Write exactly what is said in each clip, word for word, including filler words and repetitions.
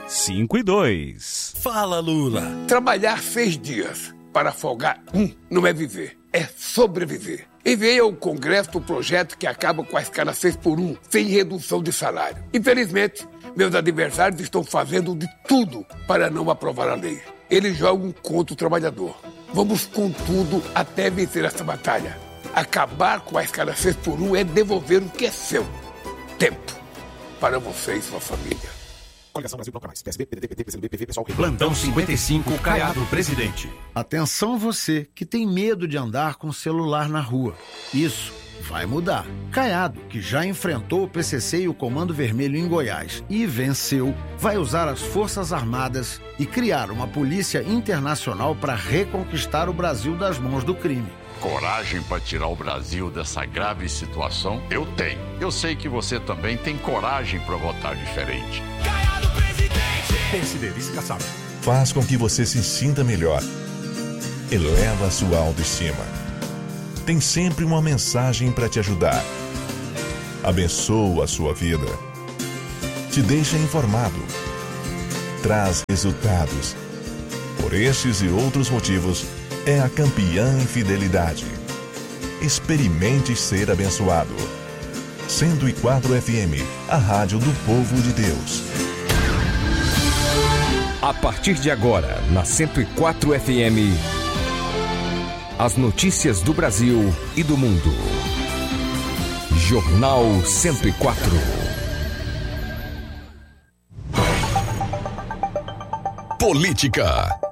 cinco e dois. Fala, Lula. Trabalhar seis dias para folgar um não é viver, é sobreviver. Enviei ao Congresso o projeto que acaba com a escala seis por um, sem redução de salário. Infelizmente, meus adversários estão fazendo de tudo para não aprovar a lei. Eles jogam contra o trabalhador. Vamos com tudo até vencer essa batalha. Acabar com a escala seis por um é devolver o que é seu. Tempo para você e sua família. Coligação Brasil Bloco Mais. P S B, P D T, P T, P C B, P V, Pessoal. Plantão cinquenta e cinco, Caiado, presidente. Atenção você que tem medo de andar com celular na rua. Isso vai mudar. Caiado, que já enfrentou o P C C e o Comando Vermelho em Goiás e venceu, vai usar as Forças Armadas e criar uma polícia internacional para reconquistar o Brasil das mãos do crime. Coragem para tirar o Brasil dessa grave situação? Eu tenho. Eu sei que você também tem coragem para votar diferente. Caiado, presidente! P S D, vice Kassab. Faz com que você se sinta melhor. Eleva a sua autoestima. Tem sempre uma mensagem para te ajudar. Abençoa a sua vida. Te deixa informado. Traz resultados. Por estes e outros motivos, é a campeã em fidelidade. Experimente ser abençoado. cento e quatro F M, a rádio do povo de Deus. A partir de agora, na cento e quatro F M, as notícias do Brasil e do mundo. Jornal cento e quatro. Política.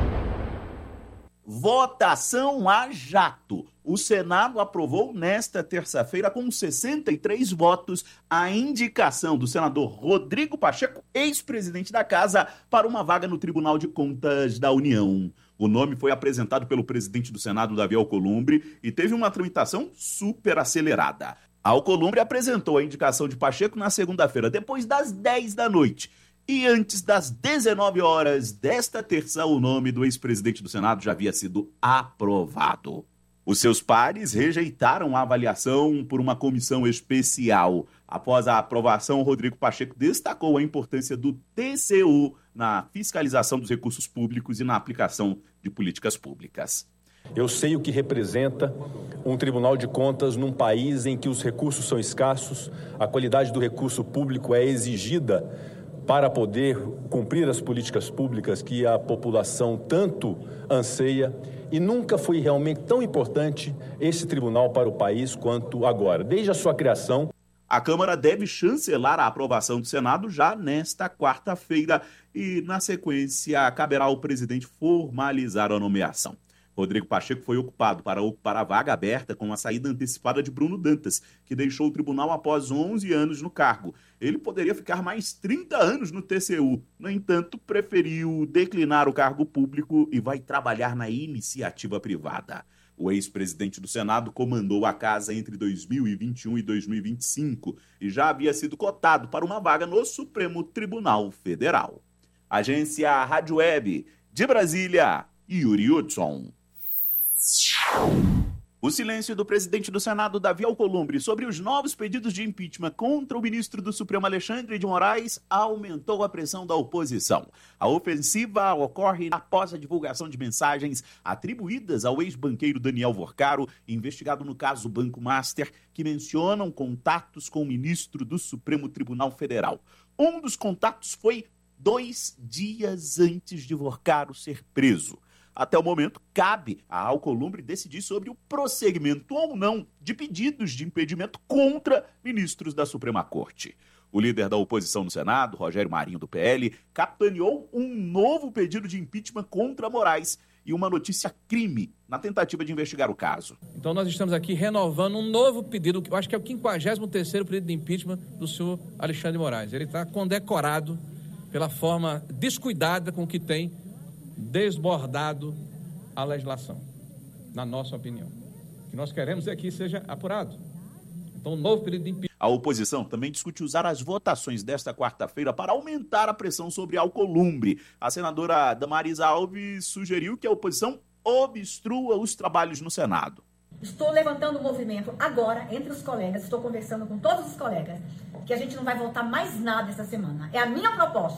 Votação a jato. O Senado aprovou nesta terça-feira, com sessenta e três votos, a indicação do senador Rodrigo Pacheco, ex-presidente da Casa, para uma vaga no Tribunal de Contas da União. O nome foi apresentado pelo presidente do Senado, Davi Alcolumbre, e teve uma tramitação super acelerada. Alcolumbre apresentou a indicação de Pacheco na segunda-feira, depois das dez da noite. E antes das dezenove horas desta terça, o nome do ex-presidente do Senado já havia sido aprovado. Os seus pares rejeitaram a avaliação por uma comissão especial. Após a aprovação, Rodrigo Pacheco destacou a importância do T C U na fiscalização dos recursos públicos e na aplicação de políticas públicas. Eu sei o que representa um Tribunal de Contas num país em que os recursos são escassos, a qualidade do recurso público é exigida para poder cumprir as políticas públicas que a população tanto anseia, e nunca foi realmente tão importante esse tribunal para o país quanto agora. Desde a sua criação, a Câmara deve chancelar a aprovação do Senado já nesta quarta-feira e, na sequência, caberá ao presidente formalizar a nomeação. Rodrigo Pacheco foi ocupado para ocupar a vaga aberta com a saída antecipada de Bruno Dantas, que deixou o tribunal após onze anos no cargo. Ele poderia ficar mais trinta anos no T C U. No entanto, preferiu declinar o cargo público e vai trabalhar na iniciativa privada. O ex-presidente do Senado comandou a casa entre dois mil e vinte e um e dois mil e vinte e cinco e já havia sido cotado para uma vaga no Supremo Tribunal Federal. Agência Rádio Web de Brasília, Yuri Hudson. O silêncio do presidente do Senado, Davi Alcolumbre, sobre os novos pedidos de impeachment contra o ministro do Supremo, Alexandre de Moraes, aumentou a pressão da oposição. A ofensiva ocorre após a divulgação de mensagens atribuídas ao ex-banqueiro Daniel Vorcaro, investigado no caso Banco Master, que mencionam contatos com o ministro do Supremo Tribunal Federal. Um dos contatos foi dois dias antes de Vorcaro ser preso. Até o momento, cabe a Alcolumbre decidir sobre o prosseguimento ou não de pedidos de impedimento contra ministros da Suprema Corte. O líder da oposição no Senado, Rogério Marinho, do P L, capitaneou um novo pedido de impeachment contra Moraes e uma notícia crime na tentativa de investigar o caso. Então nós estamos aqui renovando um novo pedido, que eu acho que é o quinquagésimo terceiro pedido de impeachment do senhor Alexandre de Moraes. Ele está condecorado pela forma descuidada com que tem desbordado a legislação, na nossa opinião. O que nós queremos é que seja apurado. Então, um novo período de impeachment. A oposição também discute usar as votações desta quarta-feira para aumentar a pressão sobre Alcolumbre. A senadora Damaris Alves sugeriu que a oposição obstrua os trabalhos no Senado. Estou levantando um movimento agora entre os colegas, estou conversando com todos os colegas, que a gente não vai votar mais nada essa semana. É a minha proposta.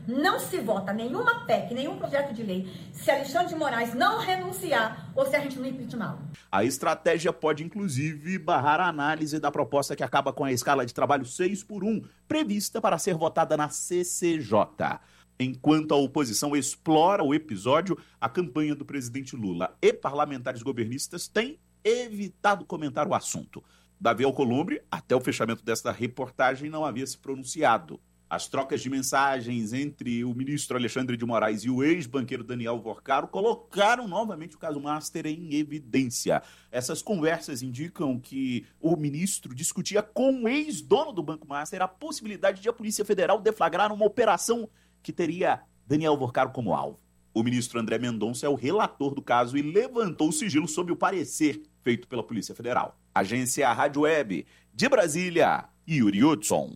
Não se vota nenhuma P E C, nenhum projeto de lei, se Alexandre de Moraes não renunciar ou se a gente não impeachmentá-lo. A estratégia pode, inclusive, barrar a análise da proposta que acaba com a escala de trabalho seis por um, prevista para ser votada na C C J. Enquanto a oposição explora o episódio, a campanha do presidente Lula e parlamentares governistas têm evitado comentar o assunto. Davi Alcolumbre, até o fechamento desta reportagem, não havia se pronunciado. As trocas de mensagens entre o ministro Alexandre de Moraes e o ex-banqueiro Daniel Vorcaro colocaram novamente o caso Master em evidência. Essas conversas indicam que o ministro discutia com o ex-dono do Banco Master a possibilidade de a Polícia Federal deflagrar uma operação que teria Daniel Vorcaro como alvo. O ministro André Mendonça é o relator do caso e levantou o sigilo sob o parecer feito pela Polícia Federal. Agência Rádio Web, de Brasília, Yuri Hudson.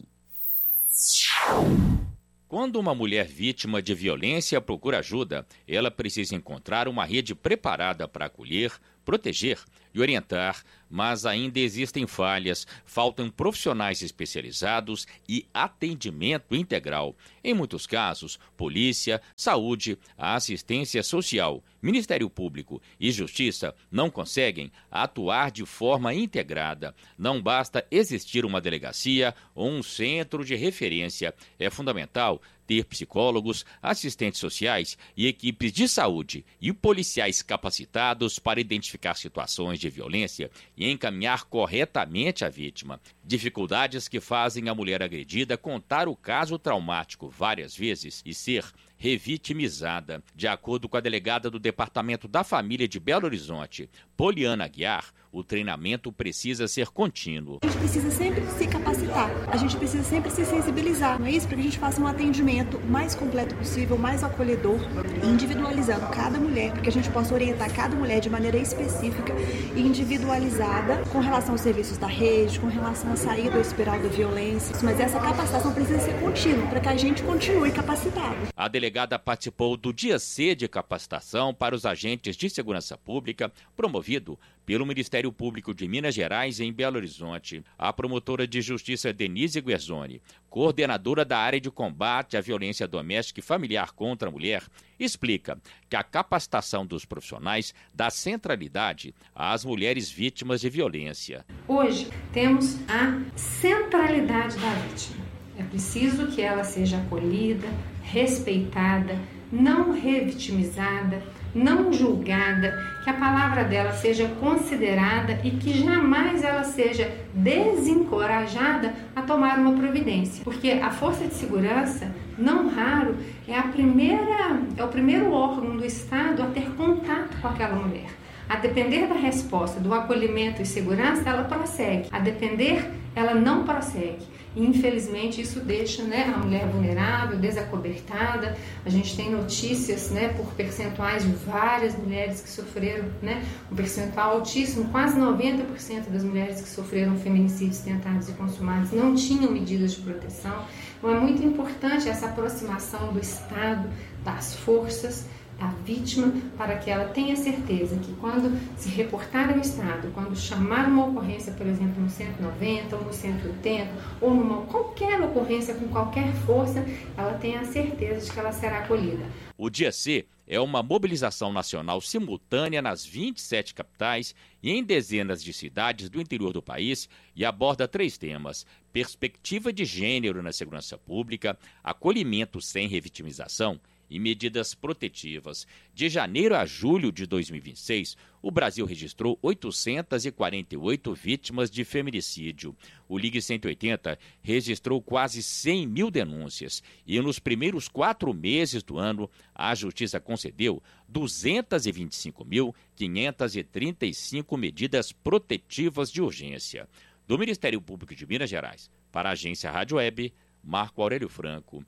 Quando uma mulher vítima de violência procura ajuda, ela precisa encontrar uma rede preparada para acolher, proteger e orientar, mas ainda existem falhas, faltam profissionais especializados e atendimento integral. Em muitos casos, polícia, saúde, assistência social, Ministério Público e Justiça não conseguem atuar de forma integrada. Não basta existir uma delegacia ou um centro de referência. É fundamental ter psicólogos, assistentes sociais e equipes de saúde e policiais capacitados para identificar situações de violência e encaminhar corretamente a vítima. Dificuldades que fazem a mulher agredida contar o caso traumático várias vezes e ser revitimizada. De acordo com a delegada do Departamento da Família de Belo Horizonte, Poliana Aguiar, o treinamento precisa ser contínuo. A gente precisa sempre se capacitar, a gente precisa sempre se sensibilizar, não é isso? Para que a gente faça um atendimento mais completo possível, mais acolhedor, individualizando cada mulher, para que a gente possa orientar cada mulher de maneira específica e individualizada com relação aos serviços da rede, com relação à saída do espiral da violência. Mas essa capacitação precisa ser contínua, para que a gente continue capacitado. A delegada participou do Dia C de capacitação para os agentes de segurança pública, promovido pelo Ministério Público de Minas Gerais em Belo Horizonte. A promotora de justiça Denise Guerzoni, coordenadora da área de combate à violência doméstica e familiar contra a mulher, explica que a capacitação dos profissionais dá centralidade às mulheres vítimas de violência. Hoje temos a centralidade da vítima. É preciso que ela seja acolhida, respeitada, não revitimizada, não julgada, que a palavra dela seja considerada e que jamais ela seja desencorajada a tomar uma providência. Porque a força de segurança, não raro, é, a primeira, é o primeiro órgão do Estado a ter contato com aquela mulher. A depender da resposta, do acolhimento e segurança, ela prossegue. A depender, ela não prossegue. E, infelizmente, isso deixa, né, a mulher vulnerável, desacobertada. A gente tem notícias, né, por percentuais de várias mulheres que sofreram, né, um percentual altíssimo, quase noventa por cento das mulheres que sofreram feminicídios tentados e consumados não tinham medidas de proteção. Então, é muito importante essa aproximação do Estado, das forças, da vítima, para que ela tenha certeza que quando se reportar ao Estado, quando chamar uma ocorrência, por exemplo, no cento e noventa ou no cento e oitenta, ou numa qualquer ocorrência com qualquer força, ela tenha a certeza de que ela será acolhida. O Dia C é uma mobilização nacional simultânea nas vinte e sete capitais e em dezenas de cidades do interior do país e aborda três temas: perspectiva de gênero na segurança pública, acolhimento sem revitimização e medidas protetivas. De janeiro a julho de dois mil e vinte e seis, o Brasil registrou oitocentas e quarenta e oito vítimas de feminicídio. O Ligue cento e oitenta registrou quase cem mil denúncias e nos primeiros quatro meses do ano, a Justiça concedeu duzentas e vinte e cinco mil, quinhentas e trinta e cinco medidas protetivas de urgência. Do Ministério Público de Minas Gerais, para a Agência Rádio Web, Marco Aurélio Franco.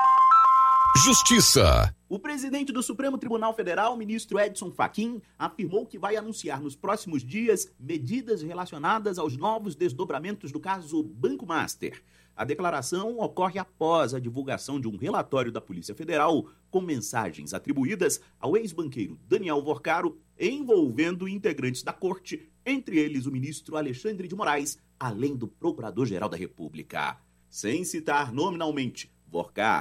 Justiça. O presidente do Supremo Tribunal Federal, ministro Edson Fachin, afirmou que vai anunciar nos próximos dias medidas relacionadas aos novos desdobramentos do caso Banco Master. A declaração ocorre após a divulgação de um relatório da Polícia Federal com mensagens atribuídas ao ex-banqueiro Daniel Vorcaro, envolvendo integrantes da corte, entre eles o ministro Alexandre de Moraes, além do Procurador-Geral da República. Sem citar nominalmente Vorcaro,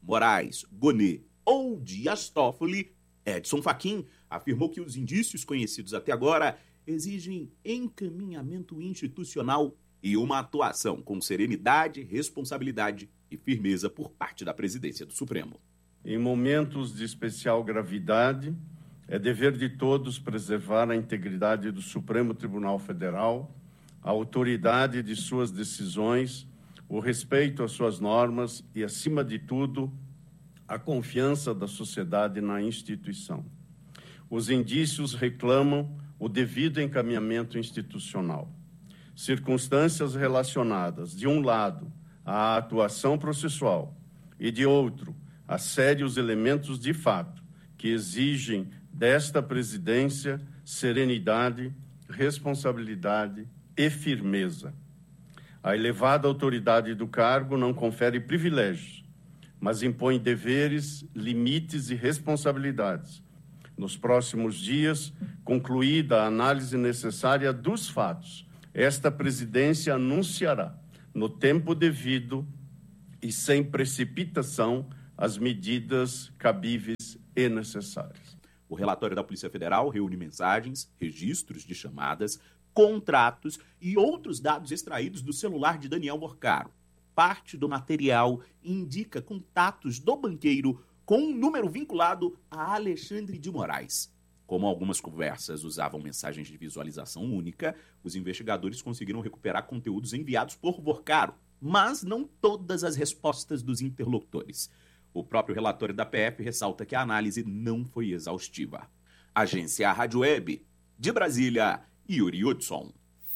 Moraes, Gonê ou Dias Toffoli, Edson Fachin afirmou que os indícios conhecidos até agora exigem encaminhamento institucional e uma atuação com serenidade, responsabilidade e firmeza por parte da presidência do Supremo. Em momentos de especial gravidade, é dever de todos preservar a integridade do Supremo Tribunal Federal, a autoridade de suas decisões, o respeito às suas normas e, acima de tudo, a confiança da sociedade na instituição. Os indícios reclamam o devido encaminhamento institucional. Circunstâncias relacionadas, de um lado, à atuação processual e, de outro, a sérios elementos de fato que exigem desta presidência serenidade, responsabilidade e firmeza. A elevada autoridade do cargo não confere privilégios, mas impõe deveres, limites e responsabilidades. Nos próximos dias, concluída a análise necessária dos fatos, esta presidência anunciará, no tempo devido e sem precipitação, as medidas cabíveis e necessárias. O relatório da Polícia Federal reúne mensagens, registros de chamadas, contratos e outros dados extraídos do celular de Daniel Vorcaro. Parte do material indica contatos do banqueiro com um número vinculado a Alexandre de Moraes. Como algumas conversas usavam mensagens de visualização única, os investigadores conseguiram recuperar conteúdos enviados por Vorcaro, mas não todas as respostas dos interlocutores. O próprio relatório da P F ressalta que a análise não foi exaustiva. Agência Rádio Web, de Brasília, Yuri Hudson.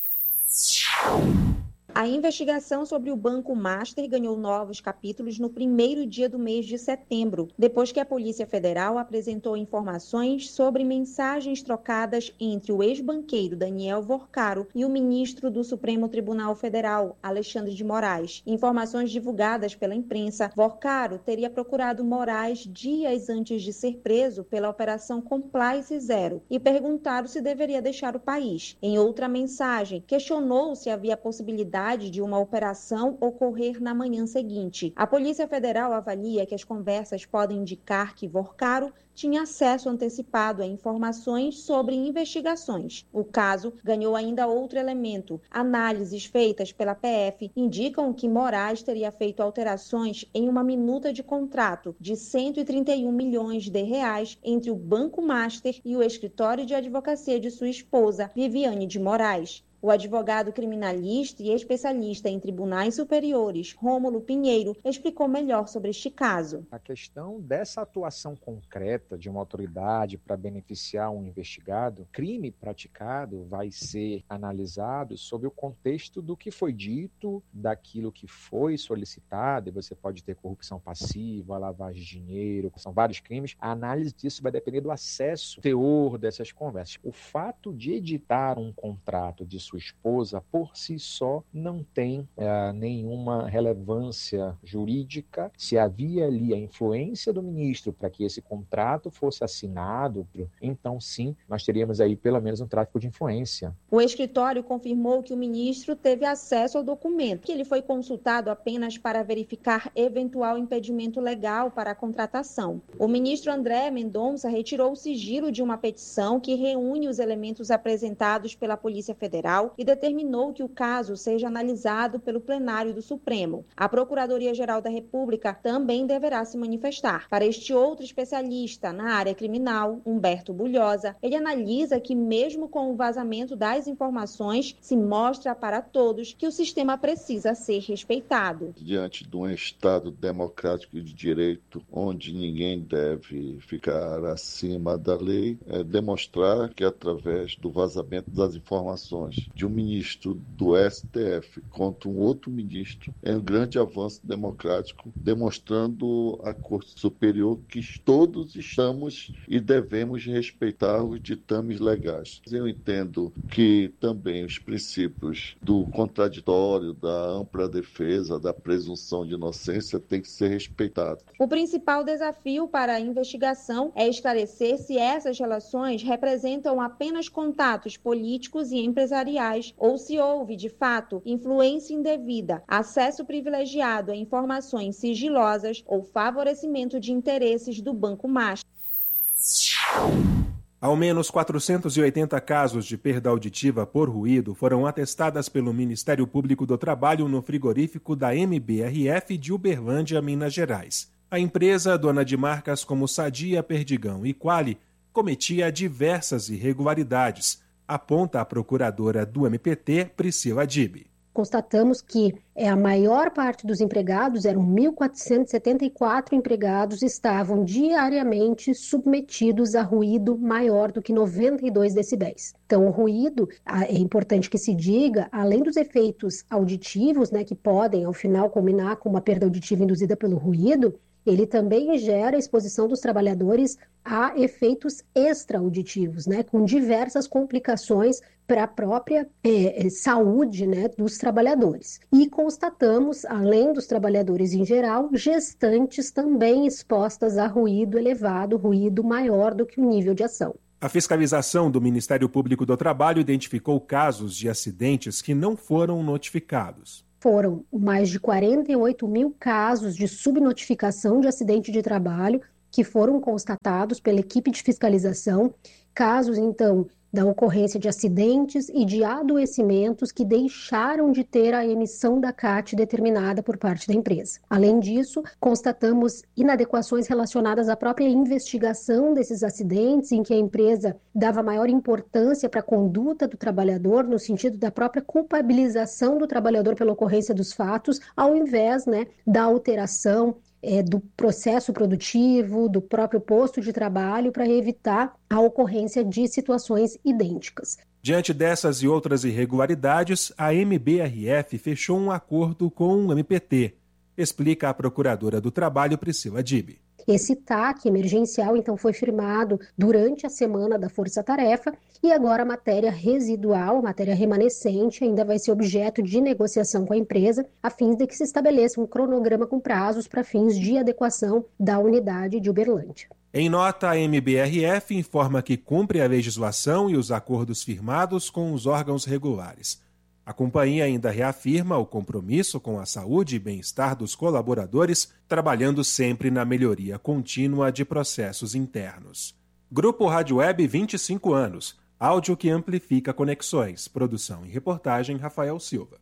A investigação sobre o Banco Master ganhou novos capítulos no primeiro dia do mês de setembro, depois que a Polícia Federal apresentou informações sobre mensagens trocadas entre o ex-banqueiro Daniel Vorcaro e o ministro do Supremo Tribunal Federal, Alexandre de Moraes. Informações divulgadas pela imprensa, Vorcaro teria procurado Moraes dias antes de ser preso pela Operação Compliance Zero e perguntado se deveria deixar o país. Em outra mensagem, questionou se havia possibilidade de uma operação ocorrer na manhã seguinte. A Polícia Federal avalia que as conversas podem indicar que Vorcaro tinha acesso antecipado a informações sobre investigações. O caso ganhou ainda outro elemento. Análises feitas pela P F indicam que Moraes teria feito alterações em uma minuta de contrato de cento e trinta e um milhões de reais entre o Banco Master e o escritório de advocacia de sua esposa, Viviane de Moraes. O advogado criminalista e especialista em tribunais superiores, Rômulo Pinheiro, explicou melhor sobre este caso. A questão dessa atuação concreta de uma autoridade para beneficiar um investigado, crime praticado vai ser analisado sob o contexto do que foi dito, daquilo que foi solicitado, e você pode ter corrupção passiva, lavagem de dinheiro, são vários crimes. A análise disso vai depender do acesso, teor dessas conversas. O fato de editar um contrato de sua esposa, por si só, não tem é, nenhuma relevância jurídica. Se havia ali a influência do ministro para que esse contrato fosse assinado, então sim, nós teríamos aí pelo menos um tráfico de influência. O escritório confirmou que o ministro teve acesso ao documento, que ele foi consultado apenas para verificar eventual impedimento legal para a contratação. O ministro André Mendonça retirou o sigilo de uma petição que reúne os elementos apresentados pela Polícia Federal e determinou que o caso seja analisado pelo plenário do Supremo. A Procuradoria-Geral da República também deverá se manifestar. Para este outro especialista na área criminal, Humberto Bulhosa, ele analisa que mesmo com o vazamento das informações, se mostra para todos que o sistema precisa ser respeitado. Diante de um Estado democrático e de direito, onde ninguém deve ficar acima da lei, é demonstrar que através do vazamento das informações de um ministro do S T F contra um outro ministro é um grande avanço democrático, demonstrando à Corte Superior que todos estamos e devemos respeitar os ditames legais. Eu entendo que também os princípios do contraditório, da ampla defesa, da presunção de inocência têm que ser respeitados. O principal desafio para a investigação é esclarecer se essas relações representam apenas contatos políticos e empresariais sociais ou se houve, de fato, influência indevida, acesso privilegiado a informações sigilosas ou favorecimento de interesses do Banco Master. Ao menos quatrocentos e oitenta casos de perda auditiva por ruído foram atestadas pelo Ministério Público do Trabalho no frigorífico da M B R F de Uberlândia, Minas Gerais. A empresa, dona de marcas como Sadia, Perdigão e Quali, cometia diversas irregularidades, aponta a procuradora do M P T, Priscila Dibe. Constatamos que é, a maior parte dos empregados, eram mil quatrocentos e setenta e quatro empregados, estavam diariamente submetidos a ruído maior do que noventa e dois decibéis. Então, o ruído, é importante que se diga, além dos efeitos auditivos, né, que podem, ao final, culminar com uma perda auditiva induzida pelo ruído, ele também gera a exposição dos trabalhadores a efeitos extra-auditivos, né, com diversas complicações para a própria é, saúde, né, dos trabalhadores. E constatamos, além dos trabalhadores em geral, gestantes também expostas a ruído elevado, ruído maior do que o nível de ação. A fiscalização do Ministério Público do Trabalho identificou casos de acidentes que não foram notificados. Foram mais de quarenta e oito mil casos de subnotificação de acidente de trabalho que foram constatados pela equipe de fiscalização, casos, então, da ocorrência de acidentes e de adoecimentos que deixaram de ter a emissão da C A T determinada por parte da empresa. Além disso, constatamos inadequações relacionadas à própria investigação desses acidentes, em que a empresa dava maior importância para a conduta do trabalhador, no sentido da própria culpabilização do trabalhador pela ocorrência dos fatos, ao invés, né, da alteração É, do processo produtivo, do próprio posto de trabalho, para evitar a ocorrência de situações idênticas. Diante dessas e outras irregularidades, a M B R F fechou um acordo com o M P T, explica a procuradora do Trabalho, Priscila Dibe. Esse T A C emergencial, então, foi firmado durante a semana da Força-Tarefa e agora a matéria residual, a matéria remanescente, ainda vai ser objeto de negociação com a empresa, a fim de que se estabeleça um cronograma com prazos para fins de adequação da unidade de Uberlândia. Em nota, a M B R F informa que cumpre a legislação e os acordos firmados com os órgãos regulares. A companhia ainda reafirma o compromisso com a saúde e bem-estar dos colaboradores, trabalhando sempre na melhoria contínua de processos internos. Grupo Rádio Web, vinte e cinco anos. Áudio que amplifica conexões. Produção e reportagem, Rafael Silva.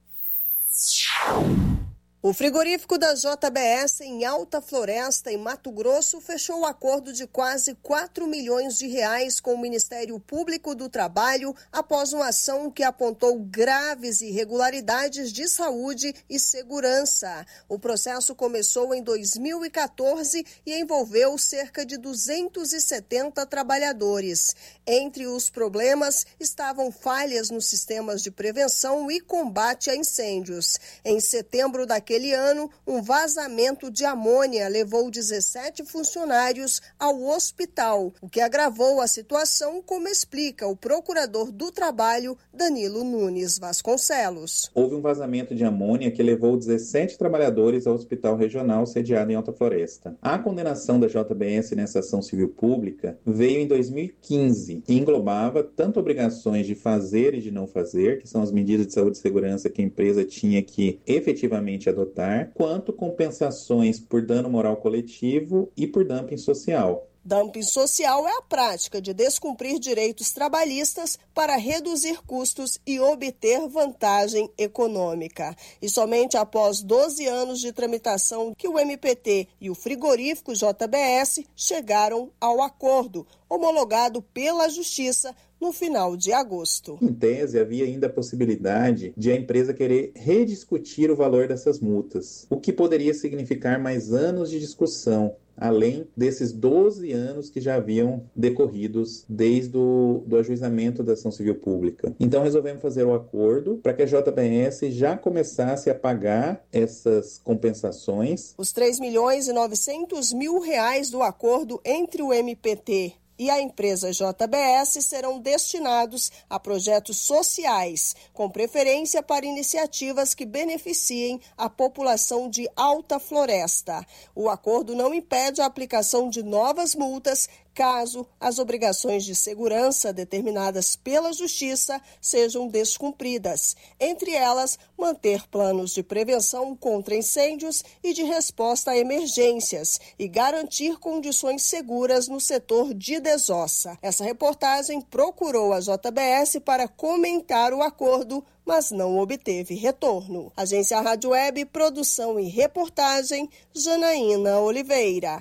O frigorífico da J B S em Alta Floresta, em Mato Grosso, fechou um acordo de quase quatro milhões de reais com o Ministério Público do Trabalho após uma ação que apontou graves irregularidades de saúde e segurança. O processo começou em dois mil e quatorze e envolveu cerca de duzentos e setenta trabalhadores. Entre os problemas estavam falhas nos sistemas de prevenção e combate a incêndios. Em setembro daquele ano, um vazamento de amônia levou dezessete funcionários ao hospital, o que agravou a situação, como explica o procurador do Trabalho, Danilo Nunes Vasconcelos. Houve um vazamento de amônia que levou dezessete trabalhadores ao hospital regional sediado em Alta Floresta. A condenação da J B S nessa ação civil pública veio em dois mil e quinze e englobava tanto obrigações de fazer e de não fazer, que são as medidas de saúde e segurança que a empresa tinha que efetivamente adotar, quanto compensações por dano moral coletivo e por dumping social. Dumping social é a prática de descumprir direitos trabalhistas para reduzir custos e obter vantagem econômica. E somente após doze anos de tramitação que o M P T e o frigorífico J B S chegaram ao acordo, homologado pela Justiça no final de agosto. Em tese, havia ainda a possibilidade de a empresa querer rediscutir o valor dessas multas, o que poderia significar mais anos de discussão, além desses doze anos que já haviam decorridos desde o do ajuizamento da ação civil pública. Então resolvemos fazer o acordo para que a J B S já começasse a pagar essas compensações. Os três milhões e novecentos mil reais do acordo entre o M P T e a empresa J B S serão destinados a projetos sociais, com preferência para iniciativas que beneficiem a população de Alta Floresta. O acordo não impede a aplicação de novas multas caso as obrigações de segurança determinadas pela Justiça sejam descumpridas. Entre elas, manter planos de prevenção contra incêndios e de resposta a emergências e garantir condições seguras no setor de desossa. Essa reportagem procurou a J B S para comentar o acordo, mas não obteve retorno. Agência Rádio Web, produção e reportagem, Janaína Oliveira.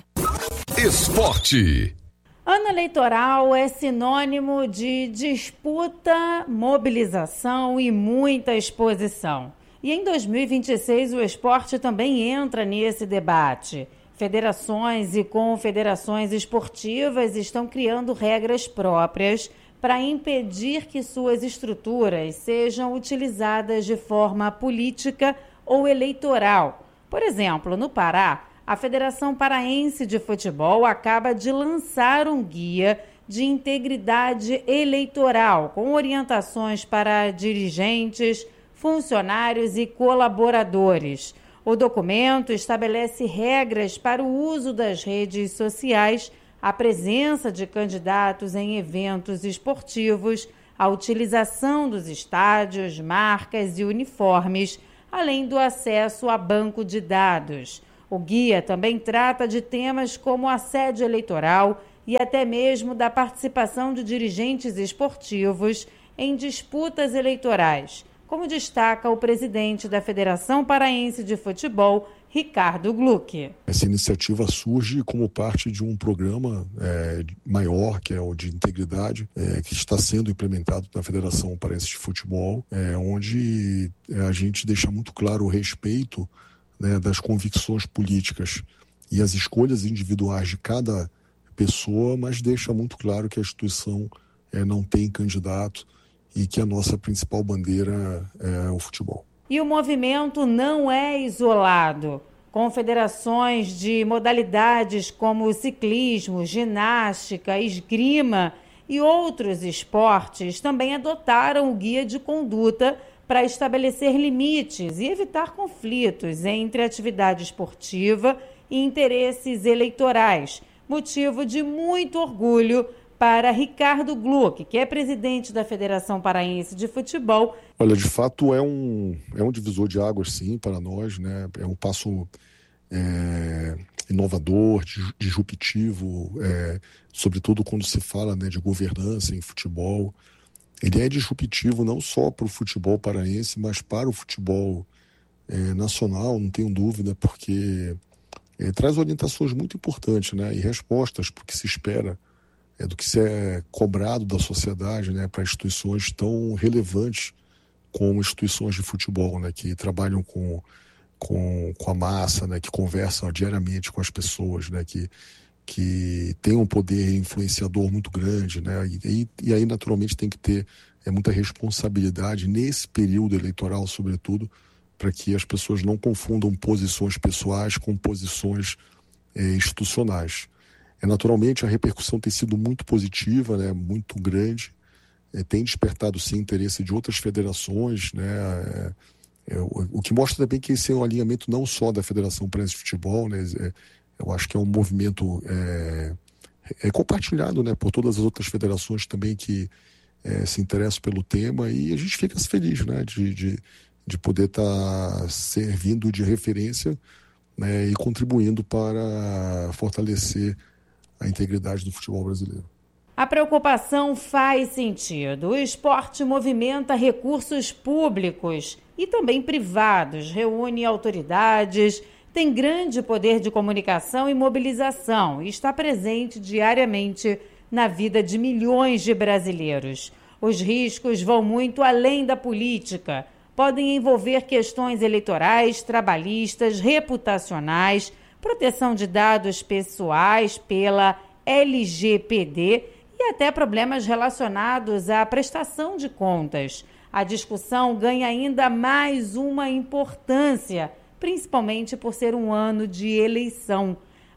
Esporte. Ano eleitoral é sinônimo de disputa, mobilização e muita exposição. E em dois mil e vinte e seis o esporte também entra nesse debate. Federações e confederações esportivas estão criando regras próprias para impedir que suas estruturas sejam utilizadas de forma política ou eleitoral. Por exemplo, no Pará, a Federação Paraense de Futebol acaba de lançar um guia de integridade eleitoral com orientações para dirigentes, funcionários e colaboradores. O documento estabelece regras para o uso das redes sociais, a presença de candidatos em eventos esportivos, a utilização dos estádios, marcas e uniformes, além do acesso a banco de dados. O guia também trata de temas como assédio eleitoral e até mesmo da participação de dirigentes esportivos em disputas eleitorais, como destaca o presidente da Federação Paraense de Futebol, Ricardo Gluck. Essa iniciativa surge como parte de um programa é, maior, que é o de integridade, é, que está sendo implementado na Federação Paraense de Futebol, é, onde a gente deixa muito claro o respeito, né, das convicções políticas e as escolhas individuais de cada pessoa, mas deixa muito claro que a instituição é, não tem candidato e que a nossa principal bandeira é o futebol. E o movimento não é isolado. Confederações de modalidades como ciclismo, ginástica, esgrima e outros esportes também adotaram o guia de conduta para estabelecer limites e evitar conflitos entre atividade esportiva e interesses eleitorais. Motivo de muito orgulho para Ricardo Gluck, que é presidente da Federação Paraense de Futebol. Olha, de fato é um, é um divisor de águas, sim, para nós, né? É um passo é, inovador, disruptivo, é, sobretudo quando se fala, né, de governança em futebol. Ele é disruptivo não só para o futebol paraense, mas para o futebol é, nacional, não tenho dúvida, porque é, traz orientações muito importantes, né, e respostas para o que se espera, é, do que se é cobrado da sociedade, né, para instituições tão relevantes como instituições de futebol, né, que trabalham com, com, com a massa, né, que conversam diariamente com as pessoas, né, que que tem um poder influenciador muito grande, né? E, e aí, naturalmente, tem que ter é, muita responsabilidade nesse período eleitoral, sobretudo, para que as pessoas não confundam posições pessoais com posições é, institucionais. É, naturalmente, a repercussão tem sido muito positiva, né? Muito grande, é, tem despertado, sim, interesse de outras federações, né? É, é, o, o que mostra também que esse é um alinhamento não só da Federação Paraense de Futebol, né? É, eu acho que é um movimento é, é compartilhado, né, por todas as outras federações também que é, se interessam pelo tema, e a gente fica feliz, né, de, de, de poder estar tá servindo de referência, né, e contribuindo para fortalecer a integridade do futebol brasileiro. A preocupação faz sentido. O esporte movimenta recursos públicos e também privados, reúne autoridades, tem grande poder de comunicação e mobilização e está presente diariamente na vida de milhões de brasileiros. Os riscos vão muito além da política. Podem envolver questões eleitorais, trabalhistas, reputacionais, proteção de dados pessoais pela L G P D e até problemas relacionados à prestação de contas. A discussão ganha ainda mais uma importância, principalmente por ser um ano de eleição.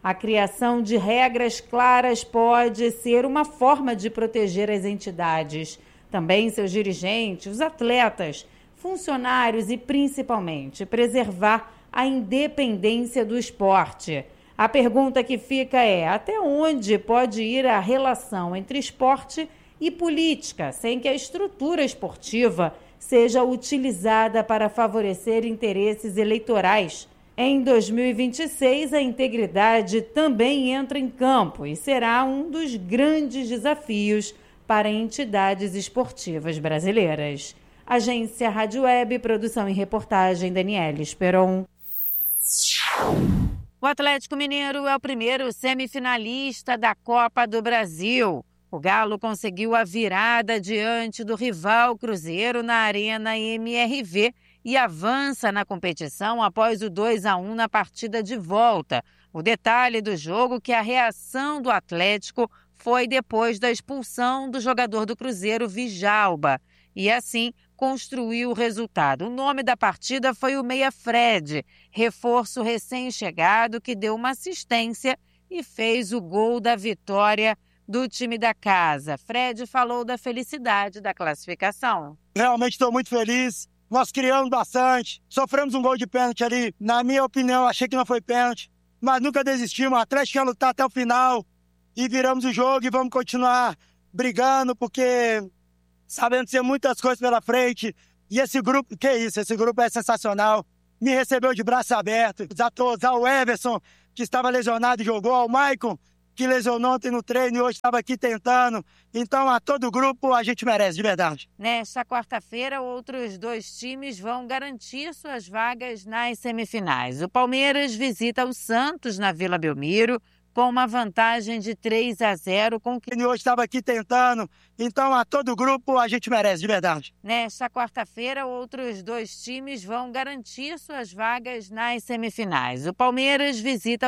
A criação de regras claras pode ser uma forma de proteger as entidades, também seus dirigentes, os atletas, funcionários e, principalmente, preservar a independência do esporte. A pergunta que fica é: até onde pode ir a relação entre esporte e política, sem que a estrutura esportiva seja utilizada para favorecer interesses eleitorais? Em dois mil e vinte e seis, a integridade também entra em campo e será um dos grandes desafios para entidades esportivas brasileiras. Agência Rádio Web, produção e reportagem, Daniela Esperon. O Atlético Mineiro é o primeiro semifinalista da Copa do Brasil. O Galo conseguiu a virada diante do rival Cruzeiro na Arena M R V e avança na competição após o dois a um na partida de volta. O detalhe do jogo é que a reação do Atlético foi depois da expulsão do jogador do Cruzeiro, Vijalba, e assim construiu o resultado. O nome da partida foi o Meia Fred, reforço recém-chegado que deu uma assistência e fez o gol da vitória do time da casa. Fred falou da felicidade da classificação. Realmente estou muito feliz. Nós criamos bastante, sofremos um gol de pênalti ali. Na minha opinião, achei que não foi pênalti, mas nunca desistimos. O Atlético ia lutar até o final e viramos o jogo e vamos continuar brigando, porque sabendo que tem muitas coisas pela frente. E esse grupo, que isso, esse grupo é sensacional. Me recebeu de braço aberto. A todos, ao Everson, que estava lesionado e jogou, ao Maicon, que lesionou ontem no treino e hoje estava aqui tentando. Então, a todo o grupo, a gente merece, de verdade. Nesta quarta-feira, outros dois times vão garantir suas vagas nas semifinais. O Palmeiras visita o Santos na Vila Belmiro, com uma vantagem de três a zero. Com que hoje estava aqui tentando. Então, a todo o grupo, a gente merece, de verdade. Nesta quarta-feira, outros dois times vão garantir suas vagas nas semifinais. O Palmeiras visita